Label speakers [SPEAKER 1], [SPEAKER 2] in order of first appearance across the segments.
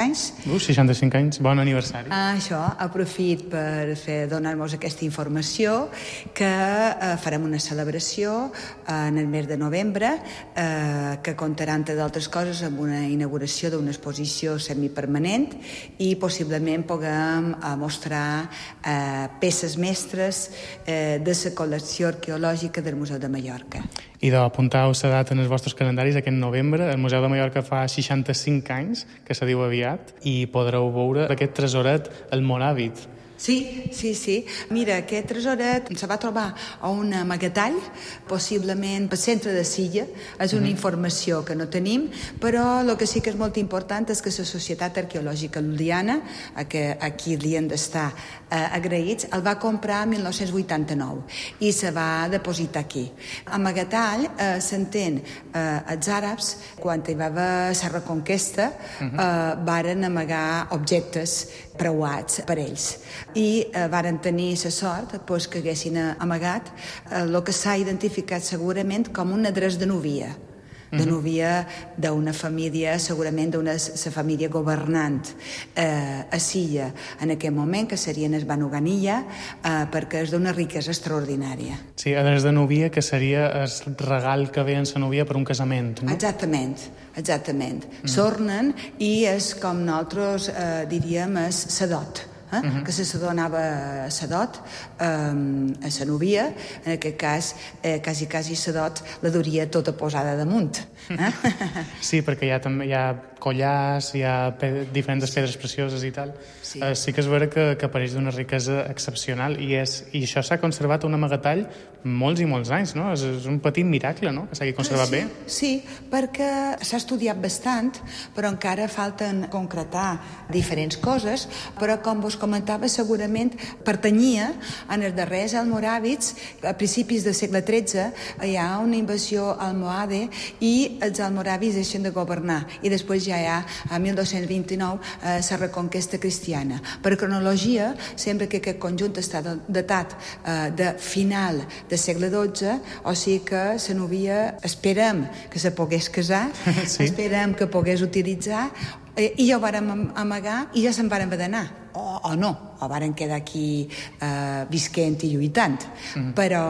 [SPEAKER 1] anys.
[SPEAKER 2] 65 anys, bon aniversari.
[SPEAKER 1] Això, aprofit per donar-nos aquesta informació, que farem una celebració en el mes de novembre, que comptarà, entre d'altres coses, amb una inauguració d'una exposició semipermanent i possiblement puguem mostrar peces mestres de la col·lecció arqueològica del Museu de Mallorca.
[SPEAKER 2] I d'apuntau la data en els vostres calendaris, aquest novembre. El Museu de Mallorca fa 65 anys, que se diu aviat, i podreu veure aquest tresoret almoràvit.
[SPEAKER 1] Sí. Mira, aquest tresoret se va trobar a un amagatall, possiblement pel centre de Silla. És una informació que no tenim, però el que sí que és molt important és que la Societat Arqueològica Lul·liana, a qui li hem d'estar agraïts, el va comprar en 1989 i se va depositar aquí. Amagatall s'entén els àrabs, quan hi va haver la reconquesta, varen amagar objectes preuats per ells i varen tenir la sort que haguessin amagat el que s'ha identificat segurament com un adreç de núvia, d'una família, segurament la família governant a Silla en aquell moment, que serien els Banu Ganilla, perquè és d'una riquesa extraordinària.
[SPEAKER 2] Sí, adreç de núvia, que seria el regal que ve en la núvia per un casament, no?
[SPEAKER 1] Exactament. S'ornen i és com nosaltres diríem, és sedot. Que se donava sedot a la núvia, en aquest cas quasi sedot la duria tota posada damunt.
[SPEAKER 2] Sí, perquè hi ha collars, hi ha diferents pedres precioses i tal. Sí que és vera que apareix d'una riquesa excepcional i això s'ha conservat a un amagatall molts i molts anys, no? És un petit miracle, no?, que s'hagi conservat bé.
[SPEAKER 1] Sí, perquè s'ha estudiat bastant, però encara falten concretar diferents coses, però com vos comentava, segurament pertanyia en els darrers almoràvits. A principis del segle XIII hi ha una invasió almohade i els almoràvits deixen de governar i després ja hi ha, a 1229, la reconquesta cristiana. Per cronologia, sembla que aquest conjunt està datat de final del segle XII, o sigui que la núvia esperem que se pogués casar, esperem que pogués utilitzar, i ja ho vàrem amagar i ja se'n vàrem haver d'anar. O no, o varen quedar aquí visquent i lluitant. Però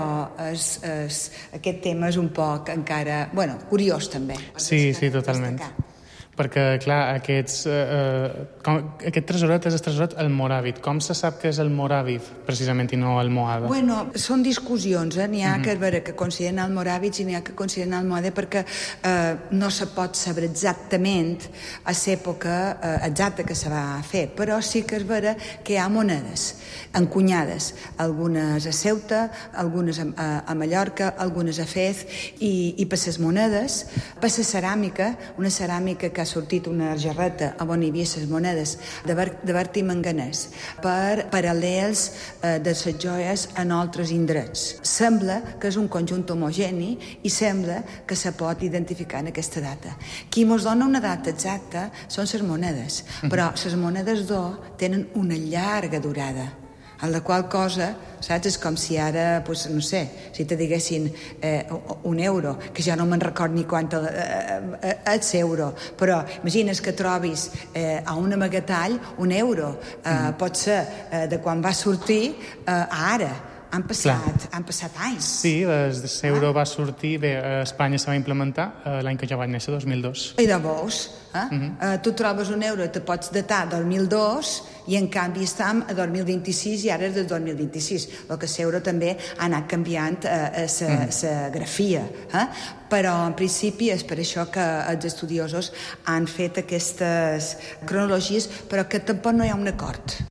[SPEAKER 1] aquest tema és un poc encara, curiós també.
[SPEAKER 2] Sí, totalment. Perquè, clar, aquest tresoret és el tresoret almoràvit. Com se sap que és almoràvit, precisament, i no almohade?
[SPEAKER 1] Són discussions, N'hi ha que consideren almoràvits i n'hi ha que consideren almohade, perquè no se pot saber exactament a l'època exacta que se va fer, però sí que és vera que hi ha monedes encunyades, algunes a Ceuta, algunes a Mallorca, algunes a Fez, i per les monedes, per la ceràmica, una ceràmica que ha sortit una jarreta on hi havia les monedes de Bertí Manganès, per paral·lels de les joies en altres indrets. Sembla que és un conjunt homogeni i sembla que se pot identificar en aquesta data. Qui mos dona una data exacta són les monedes, però les monedes d'or tenen una llarga durada, en la qual cosa, saps, és com si ara, no sé, si te diguessin un euro, que ja no me'n record ni quant és euro, però imagines que trobis a un amagatall un euro, pot ser de quan va sortir a ara. Han passat anys.
[SPEAKER 2] Sí, l'euro va sortir, a Espanya se va implementar l'any que jo vaig néixer, 2002.
[SPEAKER 1] I de veus, tu trobes un euro i te pots datar 2002 i en canvi estem a 2026 i ara és de 2026. El que l'euro també ha anat canviant la grafia, però en principi és per això que els estudiosos han fet aquestes cronologies, però que tampoc no hi ha un acord.